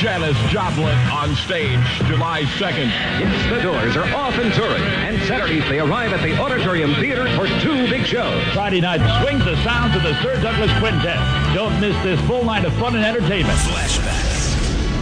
Janis Joplin on stage July 2nd. Yes, the Doors are off and touring, and Saturdays they arrive at the Auditorium Theater for 2 big shows. Friday night swings the sounds of the Sir Douglas Quintet. Don't miss this full night of fun and entertainment. Flashback.